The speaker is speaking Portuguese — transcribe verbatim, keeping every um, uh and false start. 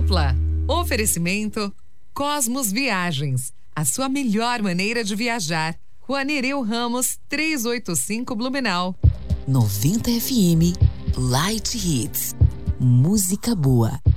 dupla. Oferecimento Cosmos Viagens, a sua melhor maneira de viajar. Rua Nereu Ramos, trezentos e oitenta e cinco, Blumenau. noventa F M Light Hits. Música boa.